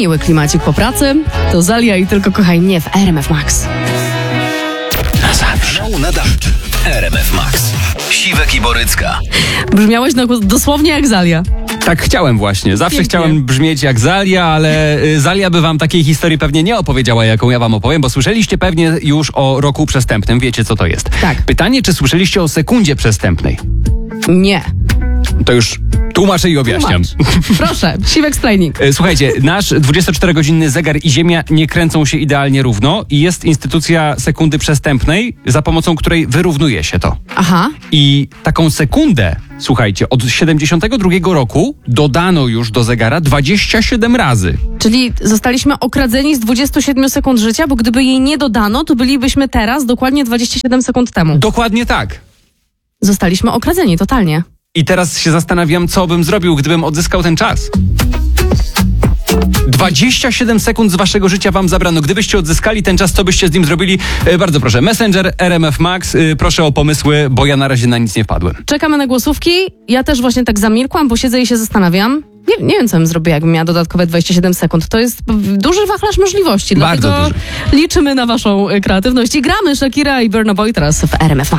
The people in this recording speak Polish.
miły klimacik po pracy. To Zalia i Tylko kochaj mnie w RMF Max. Na zawsze. Nadawczy. RMF Max. Siwek i Borycka. Brzmiałeś dosłownie jak Zalia. Tak chciałem właśnie. Zawsze Pięknie. chciałem brzmieć jak Zalia, ale Zalia by wam takiej historii pewnie nie opowiedziała, jaką ja wam opowiem, bo słyszeliście pewnie już o roku przestępnym. Wiecie, co to jest. Tak. Pytanie, czy słyszeliście o sekundzie przestępnej? Nie. To już tłumaczę i objaśniam. Proszę, Siwek explaining. Słuchajcie, nasz 24-godzinny zegar i Ziemia nie kręcą się idealnie równo i jest instytucja sekundy przestępnej, za pomocą której wyrównuje się to. Aha. I taką sekundę, słuchajcie, od 72 roku dodano już do zegara 27 razy. Czyli zostaliśmy okradzeni z 27 sekund życia, bo gdyby jej nie dodano, to bylibyśmy teraz dokładnie 27 sekund temu. Dokładnie tak. Zostaliśmy okradzeni totalnie. I teraz się zastanawiam, co bym zrobił, gdybym odzyskał ten czas. 27 sekund z waszego życia wam zabrano. Gdybyście odzyskali ten czas, co byście z nim zrobili? Bardzo proszę, Messenger, RMF Max, proszę o pomysły, bo ja na razie na nic nie wpadłem. Czekamy na głosówki. Ja też właśnie tak zamilkłam, bo siedzę i się zastanawiam. Nie wiem, co bym zrobiła, jakbym miała dodatkowe 27 sekund. To jest duży wachlarz możliwości. Bardzo Dlatego duży. liczymy na waszą kreatywność. I gramy Shakira i Burna Boy teraz w RMF Max.